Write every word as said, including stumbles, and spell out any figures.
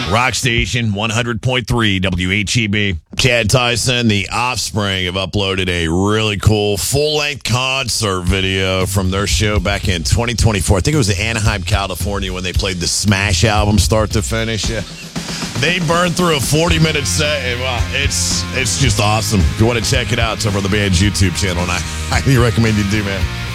Rock Station, one hundred point three W H E B. Chad Tyson, The Offspring, have uploaded a really cool full-length concert video from their show back in twenty twenty-four. I think it was in Anaheim, California, when they played the Smash album start to finish. Yeah. They burned through a forty-minute set, and wow, it's, it's just awesome. If you want to check it out, it's over on the band's YouTube channel, and I highly recommend you do, man.